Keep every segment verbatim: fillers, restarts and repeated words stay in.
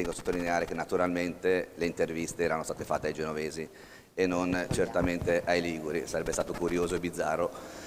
tengo a sottolineare che naturalmente le interviste erano state fatte ai genovesi e non certamente ai liguri, sarebbe stato curioso e bizzarro.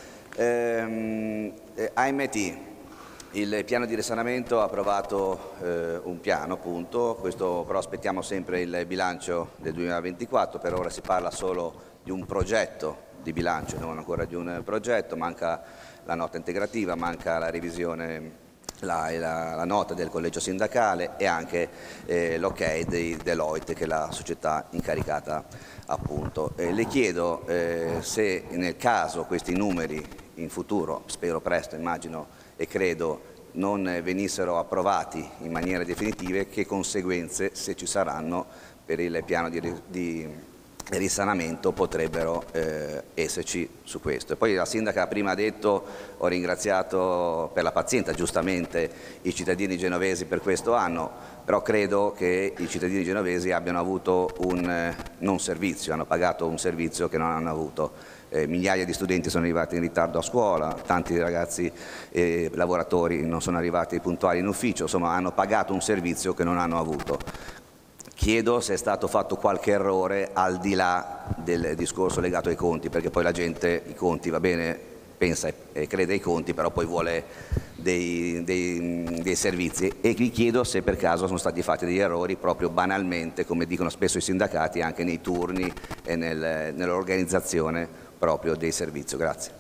Ehm, eh, A M T, il piano di risanamento ha approvato eh, un piano, appunto, questo però aspettiamo sempre il bilancio del duemilaventiquattro, per ora si parla solo di un progetto di bilancio, non ancora di un progetto, manca la nota integrativa, manca la revisione, la, la, la nota del collegio sindacale e anche eh, l'ok di Deloitte, che è la società incaricata appunto. Eh, le chiedo eh, se nel caso questi numeri in futuro, spero presto, immagino e credo, non venissero approvati in maniera definitiva, che conseguenze, se ci saranno, per il piano di, di risanamento potrebbero eh, esserci su questo. E poi la sindaca prima ha detto, ho ringraziato per la pazienza giustamente i cittadini genovesi per questo anno, però credo che i cittadini genovesi abbiano avuto un eh, non servizio, hanno pagato un servizio che non hanno avuto. Eh, migliaia di studenti sono arrivati in ritardo a scuola, tanti ragazzi e eh, lavoratori non sono arrivati puntuali in ufficio, insomma hanno pagato un servizio che non hanno avuto. Chiedo se è stato fatto qualche errore al di là del discorso legato ai conti, perché poi la gente i conti, va bene, pensa e crede ai conti, però poi vuole dei, dei, dei servizi, e vi chiedo se per caso sono stati fatti degli errori proprio banalmente, come dicono spesso i sindacati, anche nei turni e nel, nell'organizzazione proprio dei servizi. Grazie.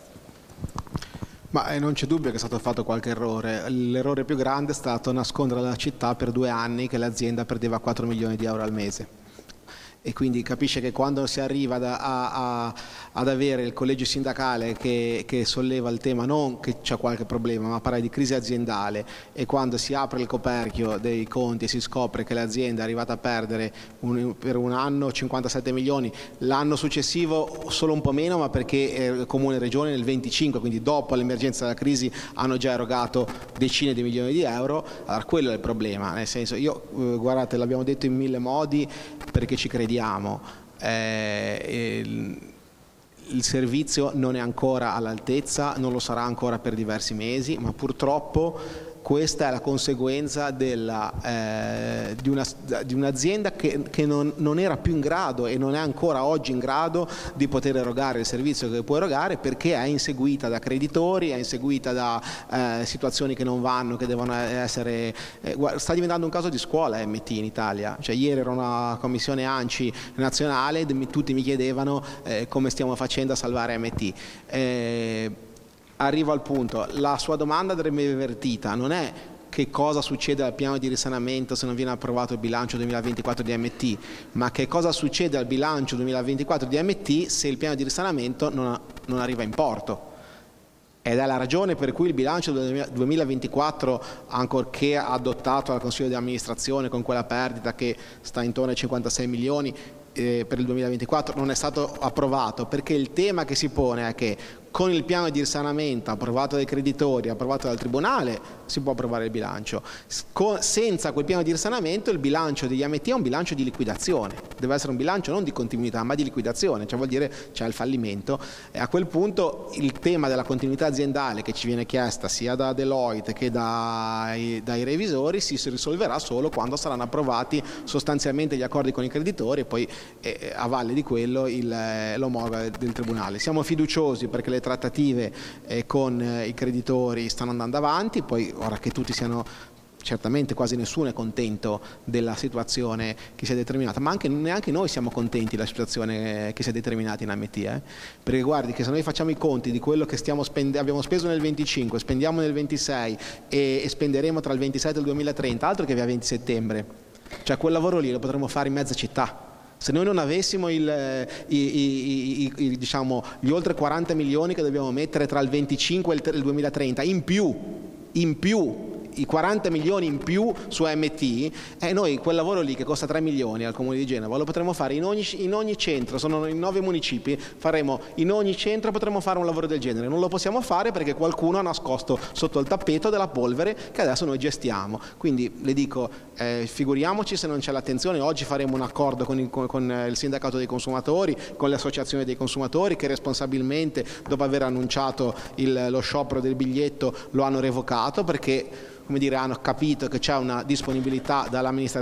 Ma eh, non c'è dubbio che è stato fatto qualche errore. L'errore più grande è stato nascondere alla città per due anni che l'azienda perdeva quattro milioni di euro al mese. E quindi capisce che quando si arriva da, a, a, ad avere il collegio sindacale che, che solleva il tema non che c'è qualche problema, ma parla di crisi aziendale, e quando si apre il coperchio dei conti e si scopre che l'azienda è arrivata a perdere un, per un anno cinquantasette milioni, l'anno successivo solo un po' meno, ma perché eh, Comune e Regione nel venticinque, quindi dopo l'emergenza della crisi, hanno già erogato decine di milioni di euro. Allora quello è il problema, nel senso, io eh, guardate, l'abbiamo detto in mille modi perché ci crediamo. Eh, il, il servizio non è ancora all'altezza, non lo sarà ancora per diversi mesi, ma purtroppo questa è la conseguenza della, eh, di, una, di un'azienda che, che non, non era più in grado e non è ancora oggi in grado di poter erogare il servizio che può erogare, perché è inseguita da creditori, è inseguita da eh, situazioni che non vanno, che devono essere... Eh, sta diventando un caso di scuola M T in Italia. Cioè, ieri era una commissione ANCI nazionale, tutti mi chiedevano eh, come stiamo facendo a salvare M T. Eh, Arrivo al punto, la sua domanda andrebbe invertita, non è che cosa succede al piano di risanamento se non viene approvato il bilancio duemilaventiquattro di M T, ma che cosa succede al bilancio duemilaventiquattro di M T se il piano di risanamento non, non arriva in porto. Ed è la ragione per cui il bilancio del duemilaventiquattro, ancorché adottato dal Consiglio di amministrazione con quella perdita che sta intorno ai cinquantasei milioni eh, per il duemilaventiquattro, non è stato approvato, perché il tema che si pone è che con il piano di risanamento approvato dai creditori, approvato dal Tribunale, si può approvare il bilancio. Con, senza quel piano di risanamento il bilancio degli M T è un bilancio di liquidazione, deve essere un bilancio non di continuità ma di liquidazione, cioè vuol dire c'è il fallimento, e a quel punto il tema della continuità aziendale che ci viene chiesta sia da Deloitte che dai, dai revisori si risolverà solo quando saranno approvati sostanzialmente gli accordi con i creditori e poi eh, a valle di quello l'omologa del Tribunale. Siamo fiduciosi perché le trattative eh, con eh, i creditori stanno andando avanti, poi ora che tutti siano, certamente quasi nessuno è contento della situazione che si è determinata, ma anche, neanche noi siamo contenti della situazione che si è determinata in M T, eh? Perché guardi che se noi facciamo i conti di quello che stiamo spende- abbiamo speso nel venticinque, spendiamo nel ventisei e, e spenderemo tra il ventisette e il duemilatrenta, altro che via venti settembre, cioè quel lavoro lì lo potremmo fare in mezza città. Se noi non avessimo il, i, i, i, i, diciamo, gli oltre quaranta milioni che dobbiamo mettere tra il venticinque e il duemilatrenta in più, in più i quaranta milioni in più su M T, e noi quel lavoro lì che costa tre milioni al Comune di Genova lo potremmo fare in ogni, in ogni centro, sono in nove municipi, faremo in ogni centro, potremmo fare un lavoro del genere. Non lo possiamo fare perché qualcuno ha nascosto sotto il tappeto della polvere che adesso noi gestiamo. Quindi le dico, eh, figuriamoci se non c'è l'attenzione. Oggi faremo un accordo con il, con il sindacato dei consumatori, con le associazioni dei consumatori che responsabilmente, dopo aver annunciato il, lo sciopero del biglietto, lo hanno revocato perché, come dire, hanno capito che c'è una disponibilità dall'amministrazione